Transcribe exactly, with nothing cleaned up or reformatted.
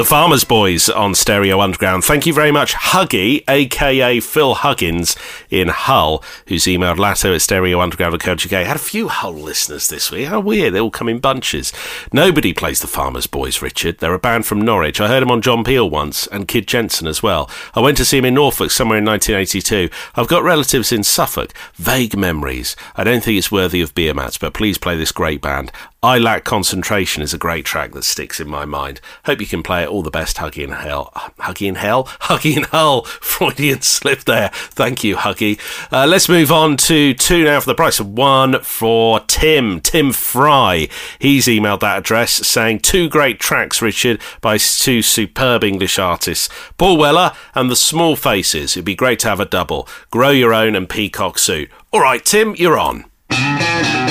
The Farmers Boys on Stereo Underground. Thank you very much, Huggy, a k a. Phil Huggins in Hull, who's emailed Latto at stereo underground dot co dot uk. Had a few Hull listeners this week. How weird, they all come in bunches. Nobody plays the Farmers Boys, Richard. They're a band from Norwich. I heard them on John Peel once, and Kid Jensen as well. I went to see him in Norfolk somewhere in nineteen eighty-two. I've got relatives in Suffolk. Vague memories. I don't think it's worthy of beer mats, but please play this great band. I Lack Concentration is a great track that sticks in my mind. Hope you can play it. All the best, Huggy in Hell. Huggy in Hell? Huggy in Hull. Freudian slip there. Thank you, Huggy. Uh, let's move on to two now for the price of one for Tim. Tim Fry. He's emailed that address saying, two great tracks, Richard, by two superb English artists, Paul Weller and the Small Faces. It'd be great to have a double. Grow Your Own and Peacock Suit. All right, Tim, you're on.